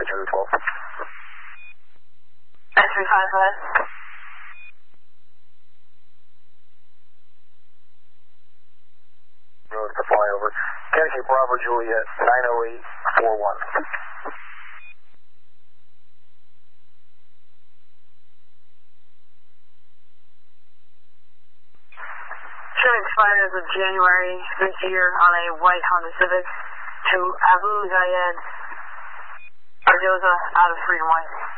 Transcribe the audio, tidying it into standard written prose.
Charlie 12. S355. Road to flyover. Connecticut Bravo Juliet 90841. Train expired of January this year on a white Honda Civic to Abu Zayed, Argoza, out of Freedom White.